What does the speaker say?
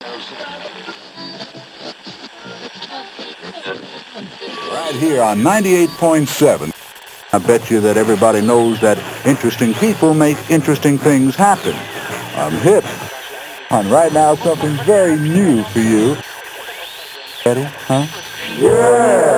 Right here on 98.7. I bet you that everybody knows that interesting people make interesting things happen. I'm hip. And right now, something very new for you. Ready? Huh? Yeah!